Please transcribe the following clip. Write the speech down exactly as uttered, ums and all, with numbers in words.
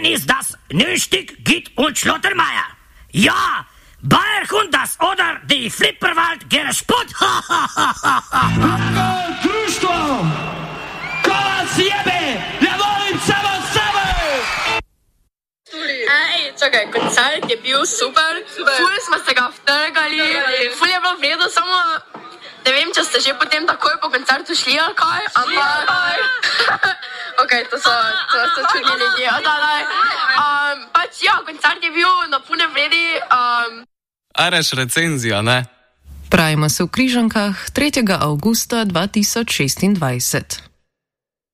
ist das Nöstig, Git und Schlottermeier. Ja, Bayerhund das oder die Flipperwald geresput. Klüstrom! Kovac jebe! Jawohl, im sedem sedem! Ej, čakaj, koncert je bil super, super. Ful smo se ga vtrgali, ful je bilo vredo, samo ne vem, če ste že potem takoj po koncertu šli ali kaj, ampak ok, to so, to so čudni ljudje, odalaj. Um, pač ja, koncert je bil na pune vredi. Um... Areš recenzija, ne? Pravimo se v Križankah tretjega avgusta dva tisoč šestindvajset.